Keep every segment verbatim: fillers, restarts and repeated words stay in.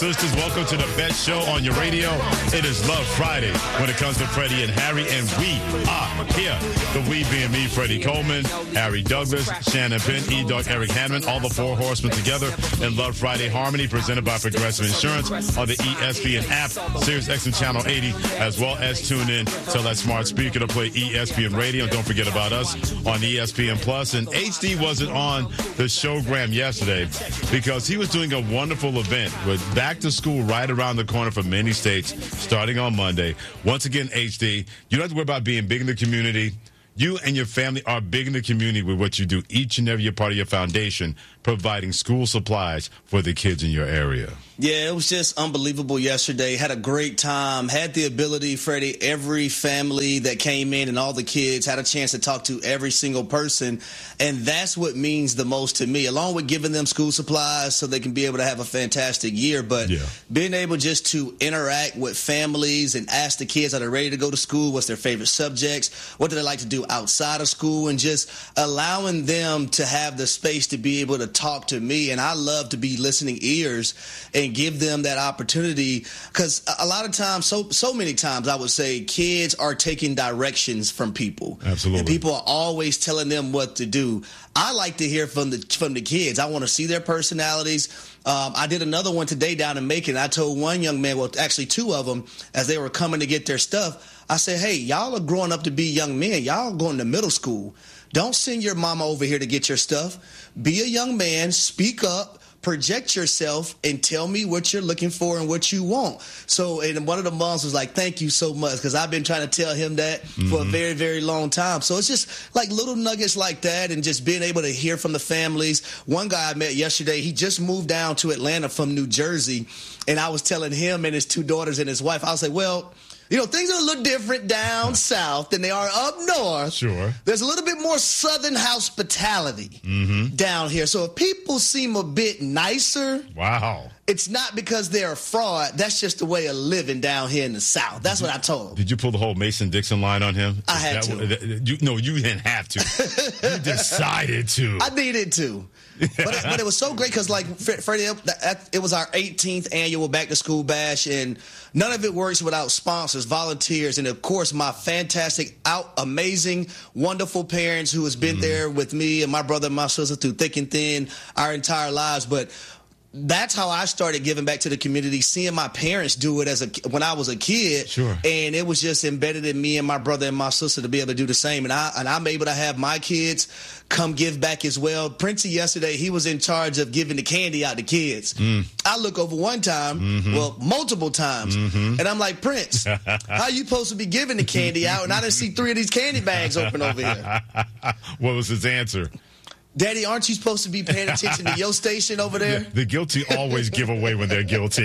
Sisters, welcome to the best show on your radio. It is Love Friday when it comes to Freddie and Harry, and we are here. The we being me, Freddie Coleman, Harry Douglas, Shannon Penn, E-Dog, Eric Hanman, all the four horsemen together in Love Friday Harmony, presented by Progressive Insurance on the E S P N app, Sirius X M Channel eighty, as well as tune in to that smart speaker to play E S P N Radio. And don't forget about us on E S P N Plus. And H D wasn't on the showgram yesterday because he was doing a wonderful event with back to school right around the corner for many states starting on Monday. Once again, H D, you don't have to worry about being big in the community. You and your family are big in the community with what you do. Each and every part of your foundation providing school supplies for the kids in your area. Yeah, it was just unbelievable yesterday. Had a great time. Had the ability, Freddie, every family that came in and all the kids had a chance to talk to every single person. And that's what means the most to me, along with giving them school supplies so they can be able to have a fantastic year. But yeah. being able just to interact with families and ask the kids, are they ready to go to school? What's their favorite subjects? What do they like to do outside of school? And just allowing them to have the space to be able to talk to me. And I love to be listening ears and give them that opportunity, because a lot of times, so so many times, I would say kids are taking directions from people. Absolutely. And people are always telling them what to do. I like to hear from the from the kids. I want to see their personalities. Um, I did another one today down in Macon. I told one young man, well, actually two of them, as they were coming to get their stuff, I said, hey, y'all are growing up to be young men. Y'all going to middle school. Don't send your mama over here to get your stuff. Be a young man. Speak up. Project yourself and tell me what you're looking for and what you want. So, and one of the moms was like, thank you so much, because I've been trying to tell him that mm-hmm. for a very, very long time. So it's just like little nuggets like that, and just being able to hear from the families. One guy I met yesterday, he just moved down to Atlanta from New Jersey, and I was telling him and his two daughters and his wife, I was like, well, you know, things are a little different down south than they are up north. Sure. There's a little bit more southern hospitality mm-hmm. down here. So if people seem a bit nicer, wow, it's not because they're a fraud. That's just the way of living down here in the South. That's did what you, I told him. Did you pull the whole Mason-Dixon line on him? I had that, to. That, you, no, you didn't have to. You decided to. I needed to. But it, but it was so great because, like, Freddie, it was our eighteenth annual back-to-school bash, and none of it works without sponsors, volunteers, and, of course, my fantastic, out, amazing, wonderful parents who has been mm. there with me and my brother and my sister through thick and thin our entire lives. But that's how I started giving back to the community, seeing my parents do it as a when I was a kid. Sure. And it was just embedded in me and my brother and my sister to be able to do the same. And I and I'm able to have my kids come give back as well. Princey yesterday, he was in charge of giving the candy out to kids. Mm. I look over one time, mm-hmm. well, multiple times, mm-hmm. and I'm like, Prince, how you supposed to be giving the candy out? And I didn't see three of these candy bags open over here. What was his answer? Daddy, aren't you supposed to be paying attention to your station over there? Yeah, the guilty always give away when they're guilty.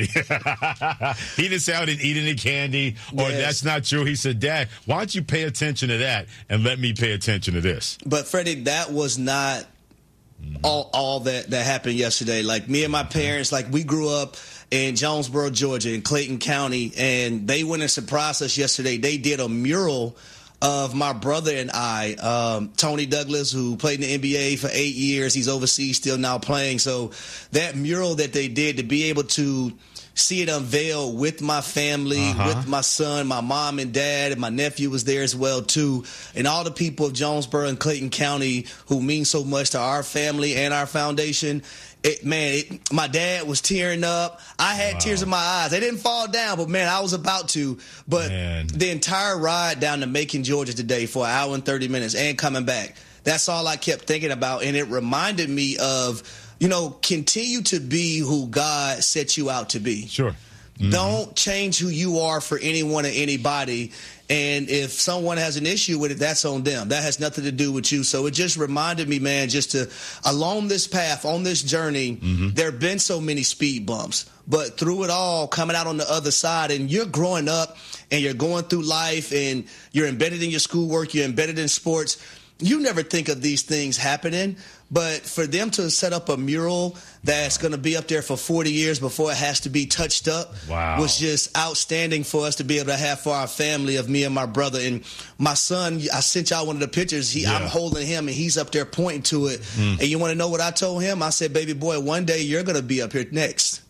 He didn't say I didn't eat any candy, or yes. that's not true. He said, Dad, why don't you pay attention to that and let me pay attention to this? But, Freddie, that was not mm-hmm. all, all that, that happened yesterday. Like, me and my parents, like, we grew up in Jonesboro, Georgia, in Clayton County, and they went and surprised us yesterday. They did a mural of my brother and I, um, Tony Douglas, who played in the N B A for eight years. He's overseas still now playing. So that mural that they did, to be able to see it unveiled with my family, uh-huh. with my son, my mom and dad, and my nephew was there as well, too. And all the people of Jonesboro and Clayton County who mean so much to our family and our foundation. It, man, it, my dad was tearing up. I had wow. tears in my eyes. They didn't fall down, but, man, I was about to. But man. The entire ride down to Macon, Georgia today for an hour and thirty minutes and coming back, that's all I kept thinking about. And it reminded me of, you know, continue to be who God set you out to be. Sure. Mm-hmm. Don't change who you are for anyone or anybody. And if someone has an issue with it, that's on them. That has nothing to do with you. So it just reminded me, man, just to, along this path, on this journey, mm-hmm. there have been so many speed bumps. But through it all, coming out on the other side, and you're growing up and you're going through life and you're embedded in your schoolwork, you're embedded in sports, you never think of these things happening. But for them to set up a mural that's going to be up there for forty years before it has to be touched up wow. was just outstanding for us to be able to have for our family, of me and my brother. And my son, I sent y'all one of the pictures. He, yeah. I'm holding him, and he's up there pointing to it. Mm. And you want to know what I told him? I said, baby boy, one day you're going to be up here next.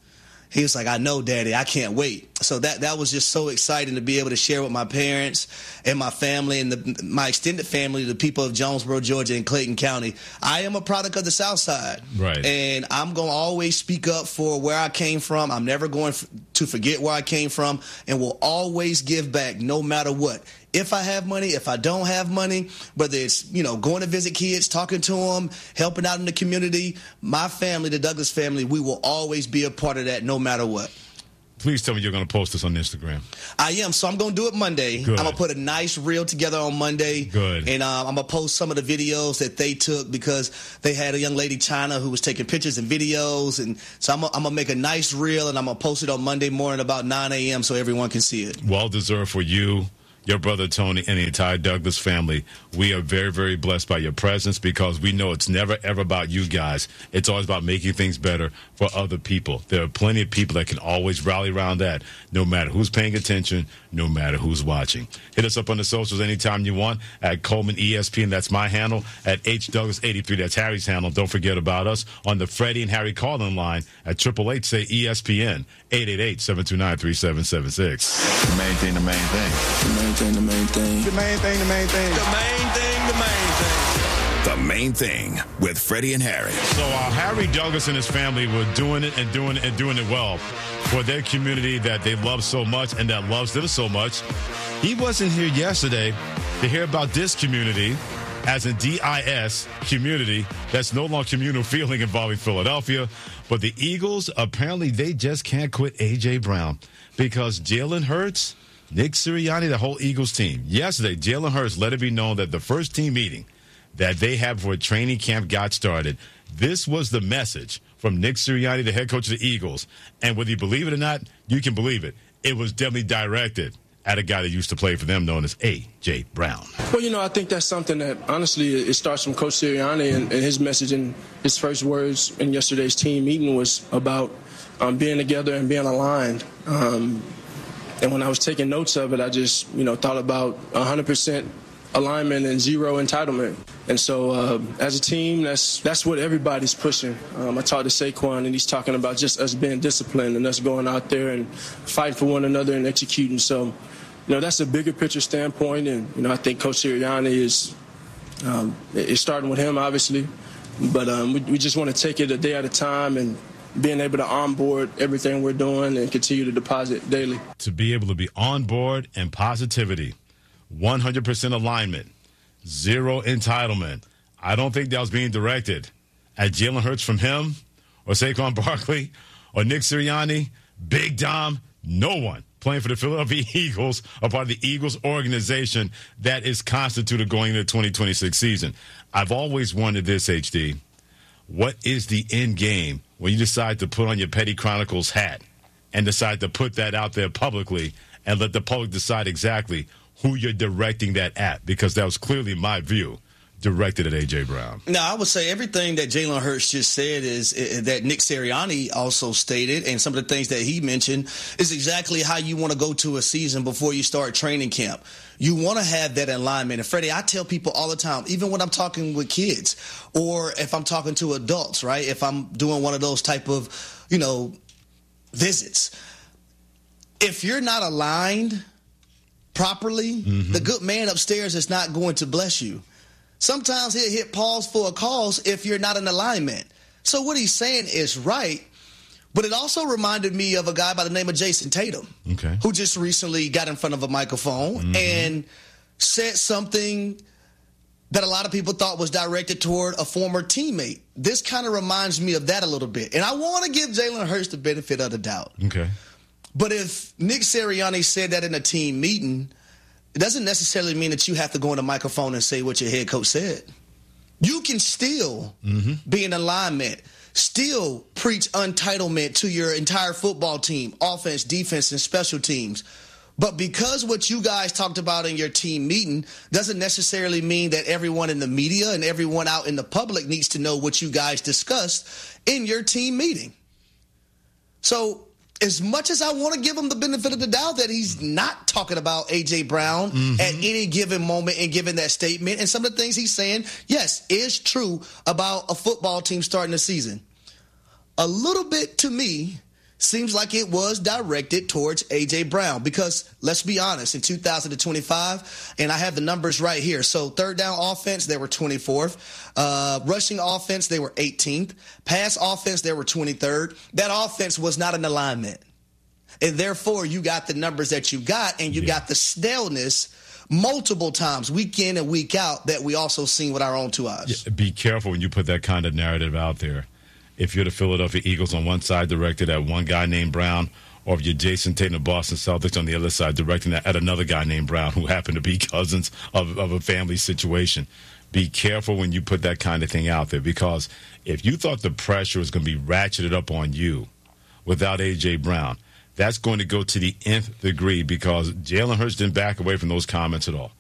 He was like, I know, Daddy, I can't wait. So that that was just so exciting to be able to share with my parents and my family and the, my extended family, the people of Jonesboro, Georgia, and Clayton County. I am a product of the South Side. Right. And I'm going to always speak up for where I came from. I'm never going f- to forget where I came from, and will always give back no matter what. If I have money, if I don't have money, whether it's, you know, going to visit kids, talking to them, helping out in the community, my family, the Douglas family, we will always be a part of that no matter what. Please tell me you're going to post this on Instagram. I am, so I'm going to do it Monday. Good. I'm going to put a nice reel together on Monday. Good. And um, I'm going to post some of the videos that they took, because they had a young lady, China, who was taking pictures and videos. And so I'm going to make a nice reel, and I'm going to post it on Monday morning about nine a.m. so everyone can see it. Well-deserved for you, your brother Tony, and the entire Douglas family. We are very, very blessed by your presence, because we know it's never, ever about you guys. It's always about making things better for other people. There are plenty of people that can always rally around that, no matter who's paying attention, no matter who's watching. Hit us up on the socials anytime you want at Coleman E S P N. That's my handle. At H Douglas eighty-three. That's Harry's handle. Don't forget about us on the Freddie and Harry call-in line at triple eight say E S P N, eight eight eight, seven two nine, three seven seven six. The main thing, the main thing. The main thing, the main thing. The main thing, the main thing. The main thing, the main thing. The Main Thing with Freddie and Harry. So uh, Harry Douglas and his family were doing it and doing it and doing it well for their community that they love so much and that loves them so much. He wasn't here yesterday to hear about this community, as in D I S community, that's no longer communal feeling involving Philadelphia. But the Eagles, apparently they just can't quit A J. Brown, because Jalen Hurts, Nick Sirianni, the whole Eagles team. Yesterday, Jalen Hurts let it be known that the first team meeting that they had before training camp got started, this was the message from Nick Sirianni, the head coach of the Eagles. And whether you believe it or not, you can believe it. It was definitely directed at a guy that used to play for them, known as A J. Brown. Well, you know, I think that's something that, honestly, it starts from Coach Sirianni, and, and his message in his first words in yesterday's team meeting was about um, being together and being aligned. Um, and when I was taking notes of it, I just, you know, thought about one hundred percent alignment and zero entitlement. And so uh, as a team, that's that's what everybody's pushing. Um, I talked to Saquon, and he's talking about just us being disciplined and us going out there and fighting for one another and executing. So, you know, that's a bigger picture standpoint. And, you know, I think Coach Sirianni is um, is starting with him, obviously. But um, we, we just want to take it a day at a time and being able to onboard everything we're doing and continue to deposit daily. To be able to be on board and positivity, one hundred percent alignment, zero entitlement. I don't think that was being directed at Jalen Hurts from him or Saquon Barkley or Nick Sirianni, Big Dom, no one playing for the Philadelphia Eagles, a part of the Eagles organization that is constituted going into the twenty twenty-six season. I've always wondered this, H D. What is the end game when you decide to put on your Petty Chronicles hat and decide to put that out there publicly and let the public decide exactly who you're directing that at? Because that was clearly my view, directed at A J. Brown. Now, I would say everything that Jalen Hurts just said is, is that Nick Sirianni also stated, and some of the things that he mentioned is exactly how you want to go to a season before you start training camp. You want to have that alignment. And, Freddie, I tell people all the time, even when I'm talking with kids or if I'm talking to adults, right, if I'm doing one of those type of, you know, visits, if you're not aligned properly, mm-hmm. the good man upstairs is not going to bless you. Sometimes he'll hit pause for a cause if you're not in alignment. So what he's saying is right, but it also reminded me of a guy by the name of Jason Tatum, okay. who just recently got in front of a microphone mm-hmm. and said something that a lot of people thought was directed toward a former teammate. This kind of reminds me of that a little bit. And I want to give Jalen Hurts the benefit of the doubt. Okay. But if Nick Sirianni said that in a team meeting, it doesn't necessarily mean that you have to go on the microphone and say what your head coach said. You can still mm-hmm. be in alignment, still preach entitlement to your entire football team, offense, defense, and special teams. But because what you guys talked about in your team meeting doesn't necessarily mean that everyone in the media and everyone out in the public needs to know what you guys discussed in your team meeting. So as much as I want to give him the benefit of the doubt that he's not talking about A J. Brown mm-hmm. at any given moment and giving that statement, and some of the things he's saying, yes, is true about a football team starting the season. A little bit, to me, seems like it was directed towards A J. Brown because, let's be honest, in two thousand twenty-five, and I have the numbers right here. So third down offense, they were twenty-fourth. Uh, rushing offense, they were eighteenth. Pass offense, they were twenty-third. That offense was not an alignment. And therefore, you got the numbers that you got, and you yeah. got the staleness multiple times, week in and week out, that we also seen with our own two eyes. Yeah, be careful when you put that kind of narrative out there. If you're the Philadelphia Eagles on one side directed at one guy named Brown, or if you're Jason Tatum, the Boston Celtics on the other side directing that at another guy named Brown who happened to be cousins of, of a family situation. Be careful when you put that kind of thing out there, because if you thought the pressure was going to be ratcheted up on you without A J. Brown, that's going to go to the nth degree, because Jalen Hurts didn't back away from those comments at all.